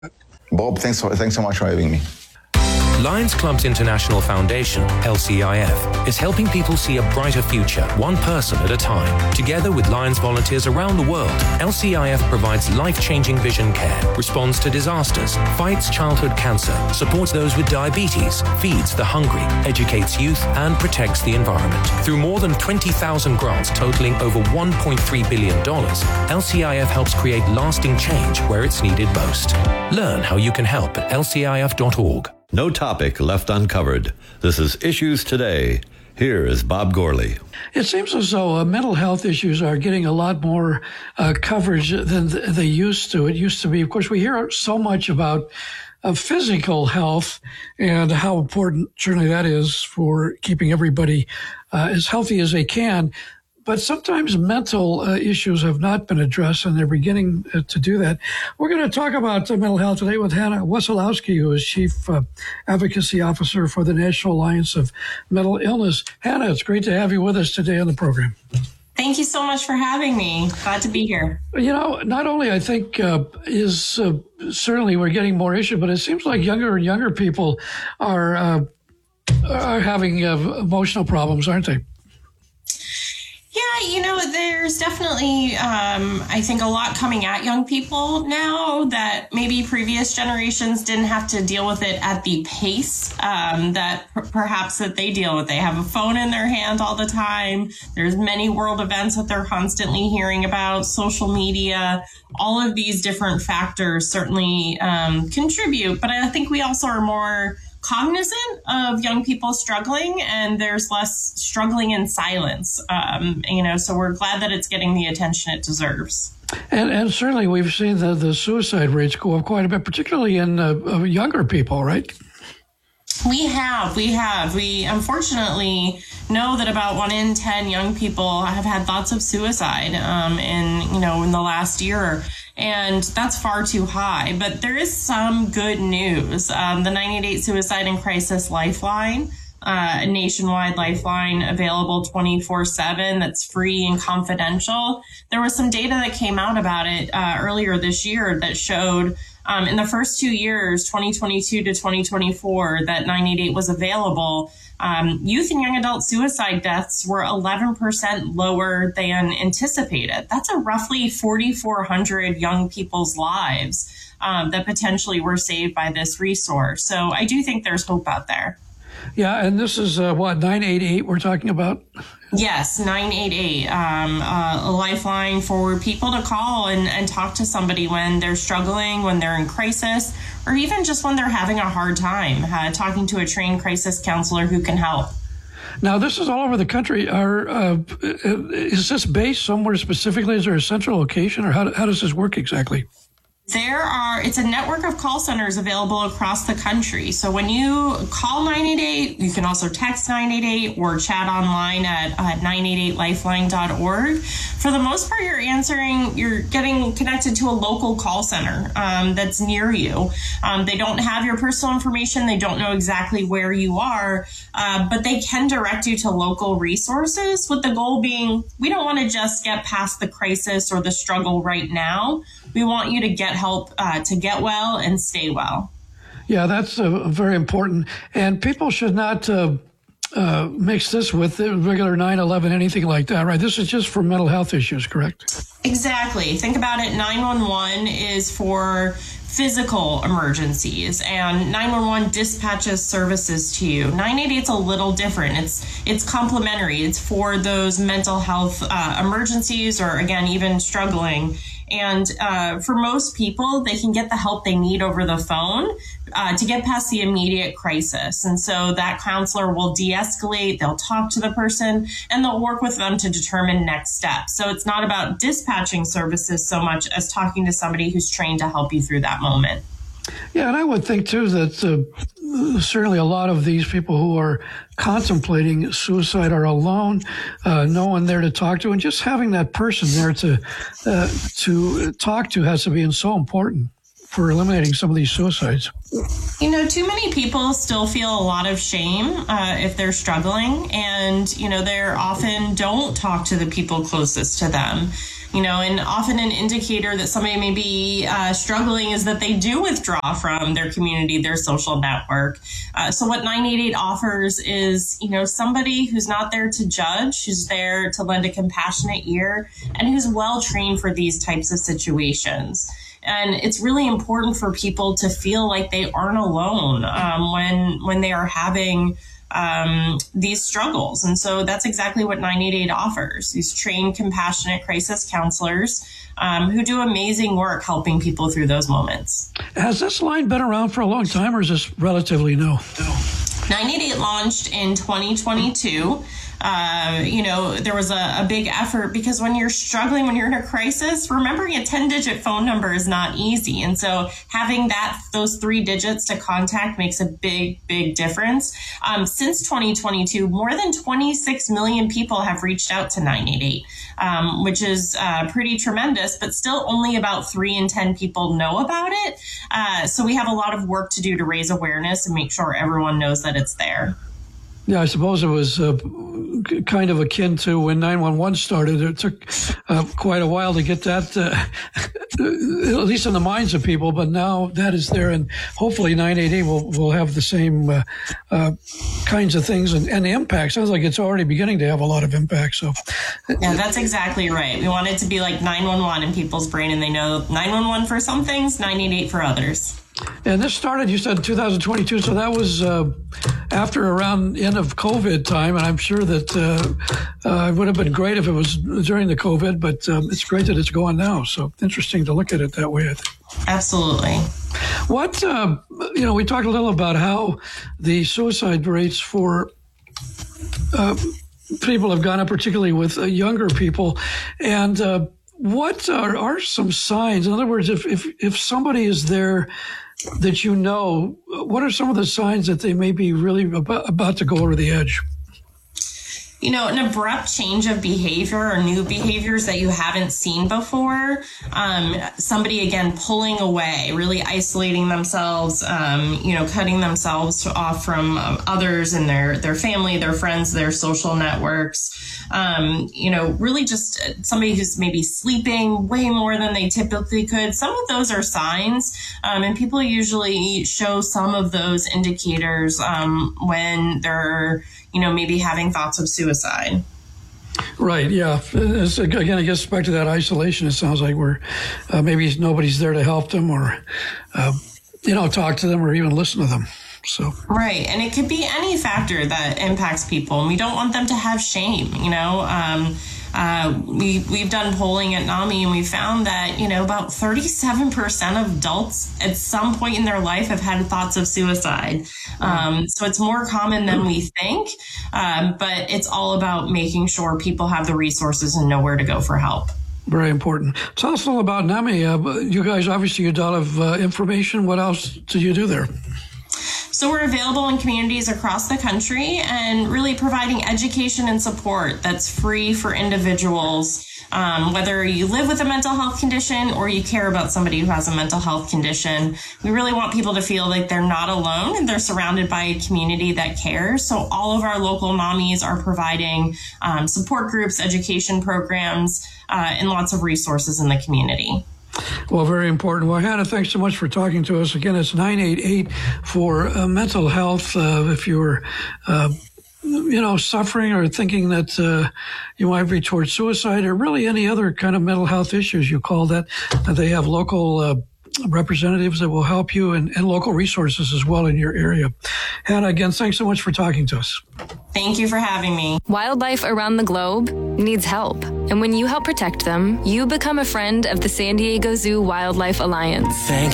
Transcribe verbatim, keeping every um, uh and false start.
Bob, thanks, for, thanks so much for having me. Lions Clubs International Foundation, L C I F, is helping people see a brighter future, one person at a time. Together with Lions volunteers around the world, L C I F provides life-changing vision care, responds to disasters, fights childhood cancer, supports those with diabetes, feeds the hungry, educates youth, and protects the environment. Through more than twenty thousand grants totaling over one point three billion dollars, L C I F helps create lasting change where it's needed most. Learn how you can help at L C I F dot org. No topic left uncovered. This is Issues Today. Here is Bob Gourley. It seems as though uh, mental health issues are getting a lot more uh, coverage than th- they used to. It used to be, of course, we hear so much about uh, physical health and how important certainly that is for keeping everybody uh, as healthy as they can. But sometimes mental uh, issues have not been addressed, and they're beginning uh, to do that. We're going to talk about uh, mental health today with Hannah Wesolowski, who is Chief uh, Advocacy Officer for the National Alliance of Mental Illness. Hannah, it's great to have you with us today on the program. Thank you so much for having me. Glad to be here. You know, not only I think uh, is uh, certainly we're getting more issues, but it seems like younger and younger people are uh, are having uh, emotional problems, aren't they? Yeah, you know, there's definitely, um, I think, a lot coming at young people now that maybe previous generations didn't have to deal with it at the pace um, that p- perhaps that they deal with. They have a phone in their hand all the time. There's many world events that they're constantly hearing about, social media. All of these different factors certainly um, contribute. But I think we also are more cognizant of young people struggling, and there's less struggling in silence. Um, you know, so we're glad that it's getting the attention it deserves. And, and certainly we've seen the, the suicide rates go up quite a bit, particularly in uh, younger people, right? We have, we have. We unfortunately know that about one in ten young people have had thoughts of suicide um, in, you know, in the last year. And that's far too high. But there is some good news. Um, the nine eight eight Suicide and Crisis Lifeline, uh, a nationwide lifeline available twenty-four seven that's free and confidential. There was some data that came out about it uh, earlier this year that showed um, in the first two years, twenty twenty-two to twenty twenty-four, that nine eight eight was available. Um, youth and young adult suicide deaths were eleven percent lower than anticipated. That's a roughly forty-four hundred young people's lives um, that potentially were saved by this resource. So I do think there's hope out there. Yeah, and this is uh, what, nine eight eight we're talking about? Yes, nine eight eight, um, uh, a lifeline for people to call and, and talk to somebody when they're struggling, when they're in crisis, or even just when they're having a hard time, uh, talking to a trained crisis counselor who can help. Now, this is all over the country. Are, uh, is this based somewhere specifically? Is there a central location, or how, how does this work exactly? There are, it's a network of call centers available across the country. So when you call nine eight eight, you can also text nine eight eight or chat online at uh, nine eight eight lifeline dot org. For the most part, you're answering, you're getting connected to a local call center um, that's near you. Um, they don't have your personal information. They don't know exactly where you are, uh, but they can direct you to local resources, with the goal being, we don't want to just get past the crisis or the struggle right now. We want you to get help uh, to get well and stay well. Yeah, that's uh, very important. And people should not uh, uh, mix this with the regular nine eleven, anything like that, right? This is just for mental health issues, correct? Exactly. Think about it. nine one one is for physical emergencies, and nine one one dispatches services to you. nine eight eight is a little different. It's it's complementary. It's for those mental health uh, emergencies, or again, even struggling. And uh, for most people, they can get the help they need over the phone uh, to get past the immediate crisis. And so that counselor will de-escalate, they'll talk to the person, and they'll work with them to determine next steps. So it's not about dispatching services so much as talking to somebody who's trained to help you through that moment. Yeah, and I would think, too, that uh, certainly a lot of these people who are contemplating suicide are alone, uh, no one there to talk to, and just having that person there to uh, to talk to has to be so important for eliminating some of these suicides. You know, too many people still feel a lot of shame uh, if they're struggling, and, you know, they often don't talk to the people closest to them. you know, and often an indicator that somebody may be uh, struggling is that they do withdraw from their community, their social network. Uh, so what nine eight eight offers is, you know, somebody who's not there to judge, who's there to lend a compassionate ear, and who's well trained for these types of situations. And it's really important for people to feel like they aren't alone um, when when they are having um, these struggles. And so that's exactly what nine eight eight offers, these trained, compassionate crisis counselors um, who do amazing work helping people through those moments. Has this line been around for a long time, or is this relatively new? nine eight eight launched in twenty twenty-two. Uh, you know, there was a, a big effort because when you're struggling, when you're in a crisis, remembering a ten-digit phone number is not easy. And so having that, those three digits to contact makes a big, big difference. Um, since twenty twenty-two, more than twenty-six million people have reached out to nine eight eight, um, which is uh, pretty tremendous, but still only about three in ten people know about it. Uh, so we have a lot of work to do to raise awareness and make sure everyone knows that it's there. Yeah, I suppose it was uh, kind of akin to when nine one one started. It took uh, quite a while to get that, uh, at least in the minds of people, but now that is there, and hopefully nine eight eight will, will have the same uh, uh, kinds of things and, and impact. Sounds like it's already beginning to have a lot of impact. So, yeah, that's exactly right. We want it to be like nine one one in people's brain, and they know nine one one for some things, nine eight eight for others. And this started, you said, two thousand twenty-two, so that was uh, after around end of COVID time, and I'm sure that uh, uh, it would have been great if it was during the COVID, but um, it's great that it's going now, so interesting to look at it that way, I think. Absolutely. What, uh, you know, we talked a little about how the suicide rates for uh, people have gone up, particularly with uh, younger people, and uh, what are, are some signs? In other words, if, if, if somebody is there that you know, what are some of the signs that they may be really about, about to go over the edge? You know, an abrupt change of behavior or new behaviors that you haven't seen before. Um, somebody, again, pulling away, really isolating themselves, um, you know, cutting themselves off from um, others and their, their family, their friends, their social networks. Um, you know, really just somebody who's maybe sleeping way more than they typically could. Some of those are signs, um, and people usually show some of those indicators um, when they're, you know, maybe having thoughts of suicide. Right, yeah. It's, again, I guess back to that isolation, it sounds like we're, uh, maybe nobody's there to help them or, uh, you know, talk to them or even listen to them. So right, and it could be any factor that impacts people, and we don't want them to have shame, you know. Um, uh, we, we've done polling at NAMI, and we found that, you know, about thirty-seven percent of adults at some point in their life have had thoughts of suicide. Um, so it's more common than we think, um, but it's all about making sure people have the resources and know where to go for help. Very important. Tell us a little about NAMI. Uh, you guys, obviously, you do a lot of uh, information. What else do you do there? So we're available in communities across the country and really providing education and support that's free for individuals, um, whether you live with a mental health condition or you care about somebody who has a mental health condition. We really want people to feel like they're not alone and they're surrounded by a community that cares. So all of our local NAMIs are providing um, support groups, education programs, uh, and lots of resources in the community. Well, very important. Well, Hannah, thanks so much for talking to us. Again, it's nine eight eight for uh, mental health. Uh, if you're, uh, you know, suffering or thinking that uh, you might be towards suicide or really any other kind of mental health issues, you call that. Uh, they have local uh, representatives that will help you and, and local resources as well in your area. Hannah, again, thanks so much for talking to us. Thank you for having me. Wildlife around the globe needs help. And when you help protect them, you become a friend of the San Diego Zoo Wildlife Alliance. Thank